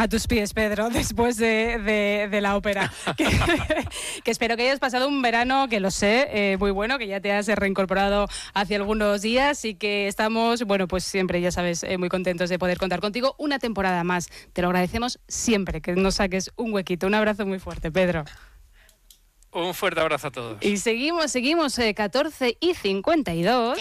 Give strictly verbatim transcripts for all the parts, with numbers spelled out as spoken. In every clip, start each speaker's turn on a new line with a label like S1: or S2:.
S1: A tus pies, Pedro, después de, de, de la ópera. que, que espero que hayas pasado un verano, que lo sé, eh, muy bueno, que ya te has reincorporado hace algunos días y que estamos, bueno, pues siempre, ya sabes, eh, muy contentos de poder contar contigo una temporada más. Te lo agradecemos siempre, que nos saques un huequito. Un abrazo muy fuerte, Pedro.
S2: Un fuerte abrazo a todos.
S1: Y seguimos, seguimos, eh, catorce y cincuenta y dos.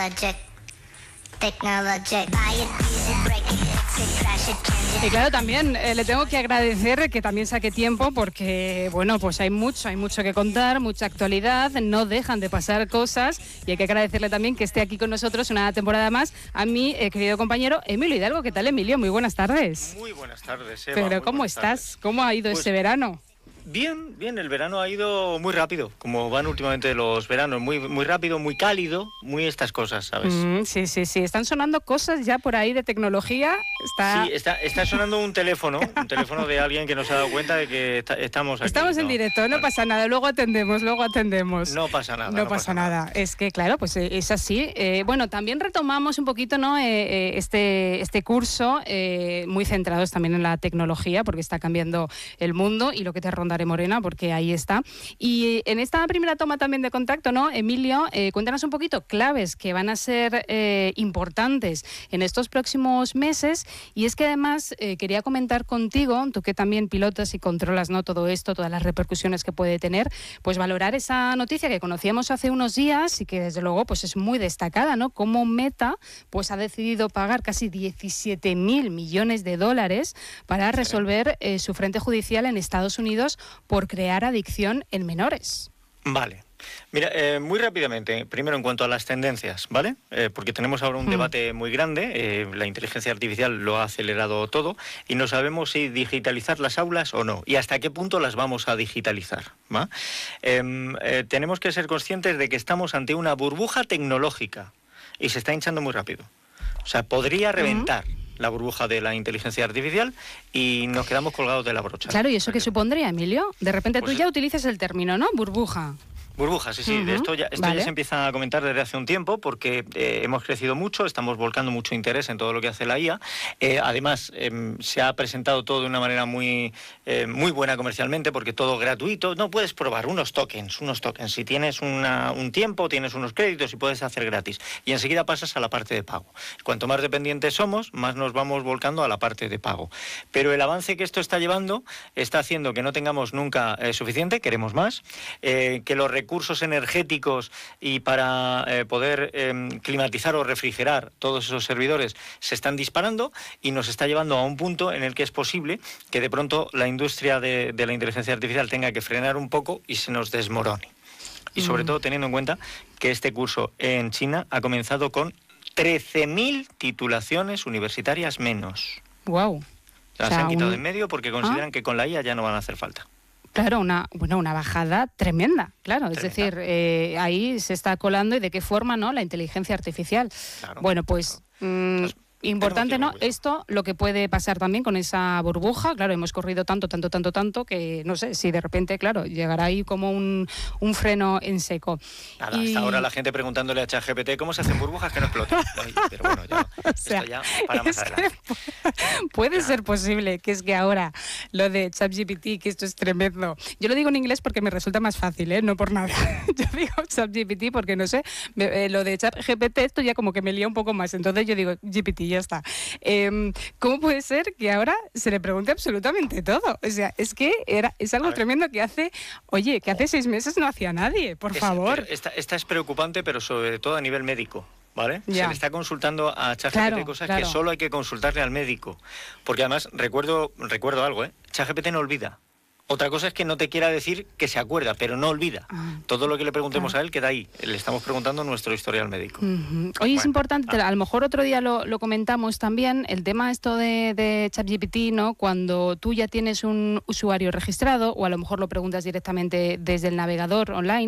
S1: Y claro, también eh, le tengo que agradecer que también saque tiempo porque, bueno, pues hay mucho, hay mucho que contar, mucha actualidad, no dejan de pasar cosas y hay que agradecerle también que esté aquí con nosotros una temporada más a mi eh, querido compañero Emilio Hidalgo. ¿Qué tal, Emilio? Muy buenas tardes.
S3: Muy buenas tardes, Eva.
S1: Pero
S3: muy
S1: ¿cómo
S3: buenas
S1: estás?
S3: Tardes.
S1: ¿Cómo ha ido
S3: pues,
S1: este verano?
S3: Bien, bien, el verano ha ido muy rápido, como van últimamente los veranos, muy muy rápido, muy cálido, muy estas cosas, ¿sabes?
S1: Mm, sí, sí, sí, están sonando cosas ya por ahí de tecnología. Está...
S3: Sí, está, está sonando un teléfono, un teléfono de alguien que no se ha dado cuenta de que está, estamos aquí.
S1: Estamos en
S3: ¿no?
S1: directo, no
S3: bueno.
S1: pasa nada, luego atendemos, luego atendemos.
S3: No pasa nada.
S1: No,
S3: no
S1: pasa,
S3: pasa
S1: nada.
S3: nada.
S1: Es que, claro, pues eh, es así. Eh, bueno, también retomamos un poquito, ¿no? Eh, eh, este, este curso, eh, muy centrados también en la tecnología, porque está cambiando el mundo y lo que te rondaré, Morena, porque ahí está. Y en esta primera toma también de contacto, ¿no? Emilio, eh, cuéntanos un poquito claves que van a ser eh, importantes en estos próximos meses. Y es que además eh, quería comentar contigo, tú que también pilotas y controlas, ¿no? Todo esto, todas las repercusiones que puede tener, pues valorar esa noticia que conocíamos hace unos días y que desde luego pues es muy destacada, ¿no? Como Meta pues ha decidido pagar casi diecisiete mil millones de dólares para resolver eh, su frente judicial en Estados Unidos por crear adicción en menores.
S3: Vale. Mira, eh, muy rápidamente, primero en cuanto a las tendencias, ¿vale? Eh, porque tenemos ahora un mm. debate muy grande, eh, la inteligencia artificial lo ha acelerado todo y no sabemos si digitalizar las aulas o no y hasta qué punto las vamos a digitalizar, ¿va? Eh, eh, tenemos que ser conscientes de que estamos ante una burbuja tecnológica y se está hinchando muy rápido. O sea, podría reventar mm. la burbuja de la inteligencia artificial y nos quedamos colgados de la brocha.
S1: Claro, ¿y eso qué supondría, Emilio? De repente pues tú ya es... utilizas el término, ¿no? Burbuja.
S3: Burbujas, sí, sí, uh-huh. de esto, ya, esto vale. ya se empieza a comentar desde hace un tiempo porque eh, hemos crecido mucho, estamos volcando mucho interés en todo lo que hace la I A. Eh, además, eh, se ha presentado todo de una manera muy, eh, muy buena comercialmente porque todo gratuito. No puedes probar unos tokens, unos tokens. Si tienes una, un tiempo, tienes unos créditos y puedes hacer gratis. Y enseguida pasas a la parte de pago. Cuanto más dependientes somos, más nos vamos volcando a la parte de pago. Pero el avance que esto está llevando está haciendo que no tengamos nunca eh, suficiente, queremos más, eh, que los recursos recursos energéticos y para eh, poder eh, climatizar o refrigerar todos esos servidores se están disparando y nos está llevando a un punto en el que es posible que de pronto la industria de, de la inteligencia artificial tenga que frenar un poco y se nos desmorone. Y sobre mm. todo teniendo en cuenta que este curso en China ha comenzado con trece mil titulaciones universitarias menos.
S1: Wow.
S3: Las o sea, han quitado un... de en medio porque consideran ¿Ah? que con la I A ya no van a hacer falta.
S1: Claro, una, bueno, una bajada tremenda, claro. Tremenda. Es decir, eh, ahí se está colando y de qué forma, ¿no? La inteligencia artificial. Claro, bueno, pues... Claro. Mmm, pues importante, ¿no? Esto, lo que puede pasar también con esa burbuja, claro, hemos corrido tanto, tanto, tanto, tanto, que no sé, si de repente, claro, llegará ahí como un, un freno en seco.
S3: Nada,
S1: y...
S3: hasta ahora la gente preguntándole a ChatGPT cómo se hacen burbujas que no exploten. Pero bueno, ya, o sea, esto ya para más adelante.
S1: Puede ya. ser posible, que es que ahora lo de ChatGPT, que esto es tremendo. Yo lo digo en inglés porque me resulta más fácil, ¿eh? No por nada. Yo digo ChatGPT porque, no sé, me, eh, lo de ChatGPT, esto ya como que me lía un poco más. Entonces yo digo G P T. Ya está. Eh, ¿Cómo puede ser que ahora se le pregunte absolutamente todo? O sea, es que era, es algo tremendo que hace, oye, que hace seis meses no hacía nadie, por
S3: es,
S1: favor.
S3: Esta, esta es preocupante, pero sobre todo a nivel médico. ¿Vale?
S1: Ya.
S3: Se le está consultando a ChatGPT
S1: claro,
S3: cosas
S1: claro.
S3: que solo hay que consultarle al médico. Porque además, recuerdo, recuerdo algo, ¿eh? ChatGPT no olvida. Otra cosa es que no te quiera decir que se acuerda, pero no olvida. Ah, Todo lo que le preguntemos claro. a él queda ahí. Le estamos preguntando nuestro historial médico.
S1: Uh-huh. Oye, bueno, es importante, ah. a lo mejor otro día lo, lo comentamos también, el tema esto de, de ChatGPT, ¿no? Cuando tú ya tienes un usuario registrado o a lo mejor lo preguntas directamente desde el navegador online,